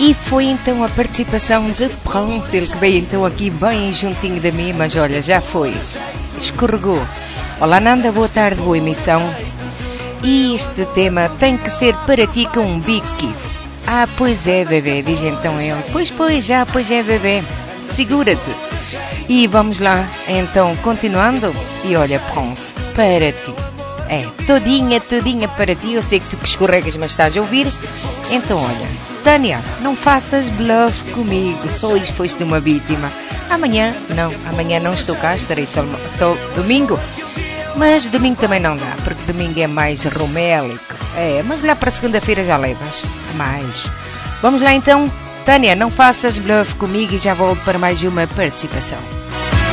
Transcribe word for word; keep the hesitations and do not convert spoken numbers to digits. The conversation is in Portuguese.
E foi então a participação de Prince, ele que veio então aqui bem juntinho de mim, mas olha, já foi, escorregou. Olá Nanda, boa tarde, boa emissão. E este tema tem que ser para ti com um big kiss. Ah, pois é, bebê, diz então ele. Pois, pois, já, pois é, bebê. Segura-te. E vamos lá, então, continuando. E olha, Prince, para ti. É, todinha, todinha para ti. Eu sei que tu que escorregas, mas estás a ouvir. Então, olha, Tânia, não faças bluff comigo. Hoje foste uma vítima. Amanhã, não, amanhã não estou cá, estarei só, só domingo. Mas domingo também não dá, porque domingo é mais romélico. É, mas lá para segunda-feira já levas mais. Vamos lá então, Tânia, não faças bluff comigo e já volto para mais uma participação.